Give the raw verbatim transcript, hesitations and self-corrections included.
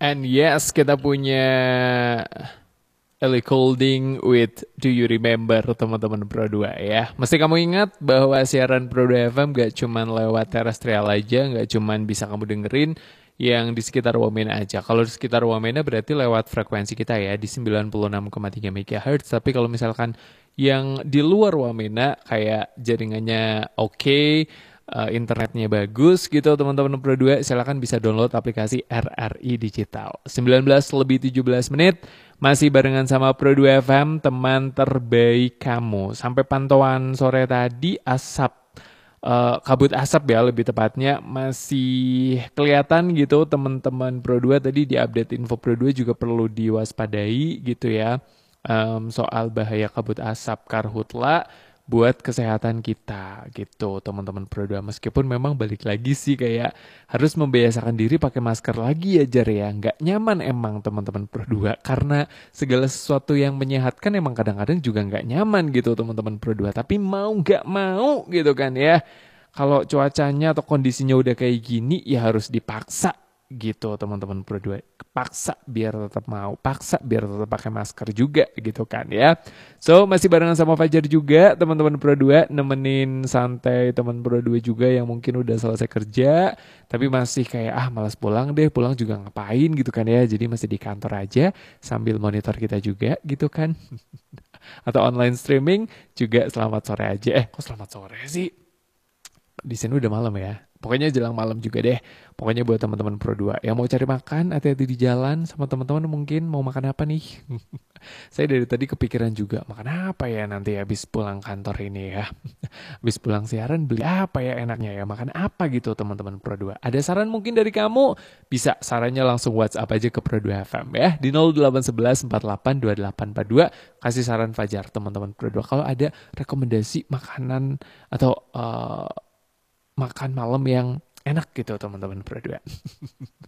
And yes, kita punya Ellie Goulding with Do You Remember, teman-teman Pro dua ya. Mesti kamu ingat bahwa siaran Pro dua F M gak cuman lewat terestrial aja, gak cuman bisa kamu dengerin yang di sekitar Wamena aja. Kalau di sekitar Wamena berarti lewat frekuensi kita ya di sembilan puluh enam koma tiga megahertz. Tapi kalau misalkan yang di luar Wamena kayak jaringannya oke, uh, internetnya bagus gitu teman-teman Pro dua, silakan bisa download aplikasi R R I Digital. sembilan belas lebih tujuh belas menit masih barengan sama Pro dua F M, teman terbaik kamu. Sampai pantauan sore tadi asap uh, kabut asap ya lebih tepatnya masih kelihatan gitu teman-teman Pro dua. Tadi di update info Pro dua juga perlu diwaspadai gitu ya, um, soal bahaya kabut asap karhutla buat kesehatan kita gitu teman-teman Pro dua. Meskipun memang balik lagi sih kayak harus membiasakan diri pakai masker lagi ya Jar ya. Nggak nyaman emang teman-teman Pro dua karena segala sesuatu yang menyehatkan emang kadang-kadang juga nggak nyaman gitu teman-teman Pro dua. Tapi mau nggak mau gitu kan ya. Kalau cuacanya atau kondisinya udah kayak gini ya harus dipaksa gitu teman-teman Pro dua. Paksa biar tetap mau, paksa biar tetap pakai masker juga gitu kan ya. So masih barengan sama Fajar juga teman-teman Pro dua, nemenin santai teman Pro dua juga yang mungkin udah selesai kerja tapi masih kayak ah malas pulang deh, pulang juga ngapain gitu kan ya. Jadi masih di kantor aja sambil monitor kita juga gitu kan. Atau online streaming juga selamat sore aja. Eh kok selamat sore sih? Di sini udah malam ya. Pokoknya jelang malam juga deh. Pokoknya buat teman-teman Pro dua yang mau cari makan, hati-hati di jalan sama teman-teman mungkin mau makan apa nih? Saya dari tadi kepikiran juga makan apa ya nanti habis pulang kantor ini ya. Habis pulang siaran beli apa ya enaknya ya? Makan apa gitu teman-teman Pro dua. Ada saran mungkin dari kamu? Bisa sarannya langsung WhatsApp aja ke Pro dua F M ya. Di nol delapan satu satu empat delapan dua delapan empat dua. Kasih saran Fajar teman-teman Pro dua. Kalau ada rekomendasi makanan atau uh, makan malam yang enak gitu teman-teman Pro dua.